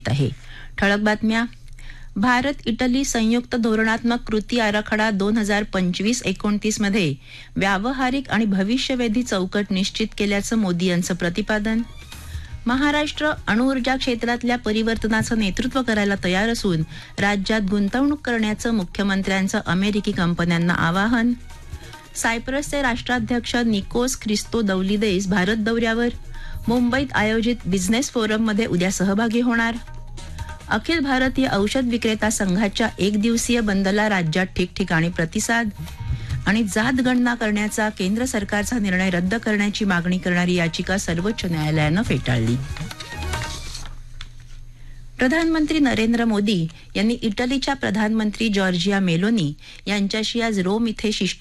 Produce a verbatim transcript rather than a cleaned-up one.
आहे. ठळक बातम्या. भारत इटली संयुक्त धोरणात्मक कृती आराखडा दोन हजार पंचवीस एकोणतीस मध्ये व्यावहारिक आणि भविष्यवेधी चौकट निश्चित केल्याचं मोदी यांचं प्रतिपादन. महाराष्ट्र अणुऊर्जा क्षेत्रातल्या परिवर्तनाचं नेतृत्व करायला तयार असून राज्यात गुंतवणूक करण्याचं मुख्यमंत्र्यांचं अमेरिकी कंपन्यांना आवाहन. सायप्रसचे राष्ट्राध्यक्ष निकोस ख्रिस्तोदौलिदेस भारत दौऱ्यावर. मुंबईत आयोजित बिझनेस फोरममध्ये उद्या सहभागी होणार. अखिल भारतीय औषध विक्रेता संघाच्या एक दिवसीय बंदला राज्यात ठिकठिकाणी प्रतिसाद. आणि जात गणना करण्याचा केंद्र सरकारचा निर्णय रद्द करण्याची मागणी करणारी याचिका सर्वोच्च न्यायालयानं फेटाळली. प्रधानमंत्री नरेंद्र मोदी यांनी इटलीच्या प्रधानमंत्री जॉर्जिया मेलोनी यांच्याशी आज रोम इथे शिष्ट